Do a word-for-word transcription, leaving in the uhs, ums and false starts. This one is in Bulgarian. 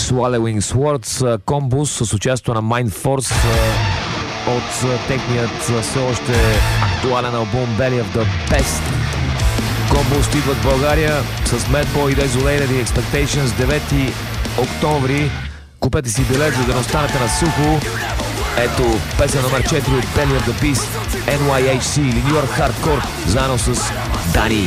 Swallowing Swords, Комбус с участието на Mind Force от техният все още актуален албум Belly of the Best. Комбус идват в България с Madball и Desolated и Expectations девети октомври. Купете си билет, за да не останете на сухо. Ето песен номер четири от Belly of the Beast, Ен Уай Ейч Си или New York Hardcore, заедно с Дани.